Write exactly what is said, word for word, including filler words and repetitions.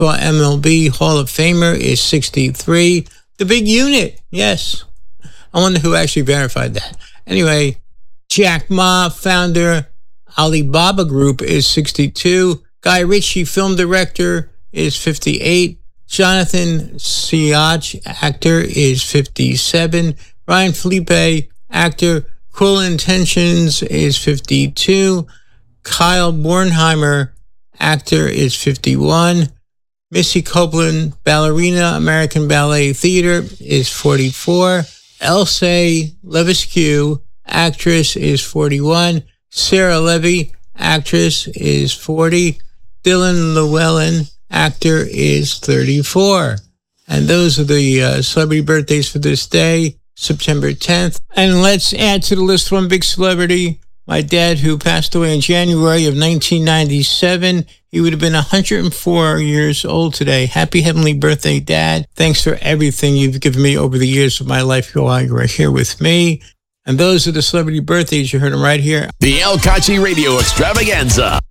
M L B Hall of Famer is sixty-three. The Big Unit, yes. I wonder who actually verified that. Anyway, Jack Ma, founder, Alibaba Group, is sixty-two. Guy Ritchie, film director, is fifty-eight. Jonathan Siach, actor, is fifty-seven. Ryan Felipe, actor, Cruel Intentions, is fifty-two. Kyle Bornheimer, actor, is fifty-one. Missy Copeland, ballerina, American Ballet Theater, is forty-four. Elsie Levesque, actress, is forty-one. Sarah Levy, actress, is forty. Dylan Llewellyn, actor, is thirty-four. And those are the uh, celebrity birthdays for this day, September tenth. And let's add to the list one big celebrity, my dad, who passed away in January of nineteen ninety-seven. He would have been one hundred four years old today. Happy heavenly birthday, Dad. Thanks for everything you've given me over the years of my life while you were here with me. And those are the celebrity birthdays. You heard them right here. The El Kachi Radio Extravaganza.